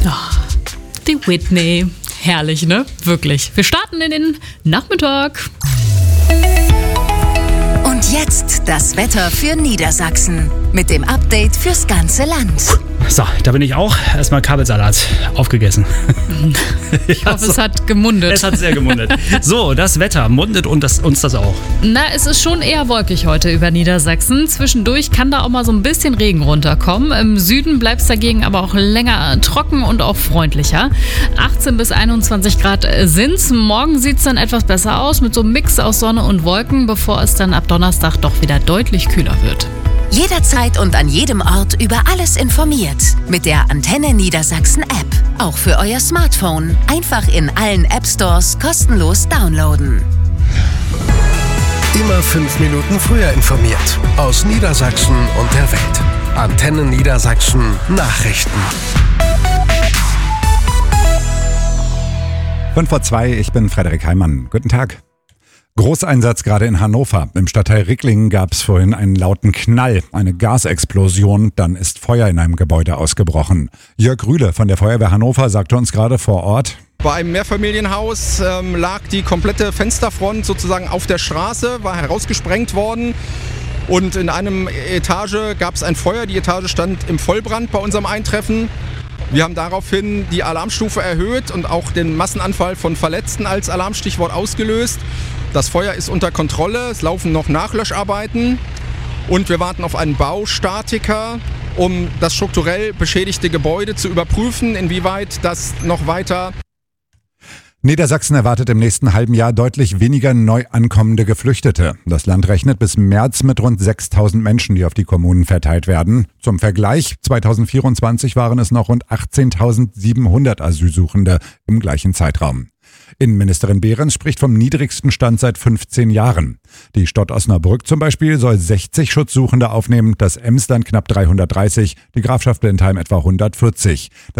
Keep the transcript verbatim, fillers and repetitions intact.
Oh, die Whitney. Herrlich, ne? Wirklich. Wir starten in den Nachmittag. Und jetzt das Wetter für Niedersachsen mit dem Update fürs ganze Land. So, da bin ich auch. Erstmal Kabelsalat aufgegessen. Ich hoffe, also, es hat gemundet. Es hat sehr gemundet. So, das Wetter mundet und das, uns das auch. Na, es ist schon eher wolkig heute über Niedersachsen. Zwischendurch kann da auch mal so ein bisschen Regen runterkommen. Im Süden bleibt es dagegen aber auch länger trocken und auch freundlicher. achtzehn bis einundzwanzig Grad sind's. Morgen sieht es dann etwas besser aus mit so einem Mix aus Sonne und Wolken, bevor es dann ab Donnerstag doch wieder deutlich kühler wird. Jederzeit und an jedem Ort über alles informiert. Mit der Antenne Niedersachsen App. Auch für euer Smartphone. Einfach in allen App Stores kostenlos downloaden. Immer fünf Minuten früher informiert. Aus Niedersachsen und der Welt. Antenne Niedersachsen Nachrichten. fünf vor zwei, ich bin Frederik Heimann. Guten Tag. Großeinsatz gerade in Hannover. Im Stadtteil Ricklingen gab es vorhin einen lauten Knall, eine Gasexplosion, dann ist Feuer in einem Gebäude ausgebrochen. Jörg Rühle von der Feuerwehr Hannover sagte uns gerade vor Ort: Bei einem Mehrfamilienhaus ähm, lag die komplette Fensterfront sozusagen auf der Straße, war herausgesprengt worden. Und in einem Etage gab es ein Feuer. Die Etage stand im Vollbrand bei unserem Eintreffen. Wir haben daraufhin die Alarmstufe erhöht und auch den Massenanfall von Verletzten als Alarmstichwort ausgelöst. Das Feuer ist unter Kontrolle, es laufen noch Nachlöscharbeiten und wir warten auf einen Baustatiker, um das strukturell beschädigte Gebäude zu überprüfen, inwieweit das noch weiter... Niedersachsen erwartet im nächsten halben Jahr deutlich weniger neu ankommende Geflüchtete. Das Land rechnet bis März mit rund sechstausend Menschen, die auf die Kommunen verteilt werden. Zum Vergleich, zweitausendvierundzwanzig waren es noch rund achtzehntausendsiebenhundert Asylsuchende im gleichen Zeitraum. Innenministerin Behrens spricht vom niedrigsten Stand seit fünfzehn Jahren. Die Stadt Osnabrück zum Beispiel soll sechzig Schutzsuchende aufnehmen, das Emsland knapp dreihundertdreißig, die Grafschaft Bentheim etwa hundertvierzig.